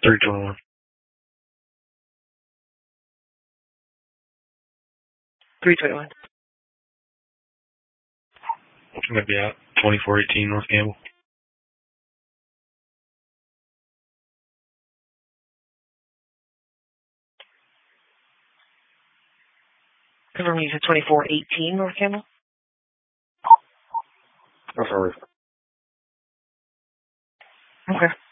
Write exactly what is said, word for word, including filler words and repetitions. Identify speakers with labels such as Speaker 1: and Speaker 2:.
Speaker 1: three twenty-one.
Speaker 2: three twenty-one.
Speaker 1: I'm going to be out. twenty-four eighteen North Campbell.
Speaker 2: Confirm you said twenty-four eighteen North Campbell?
Speaker 1: Oh, sorry.
Speaker 2: Okay.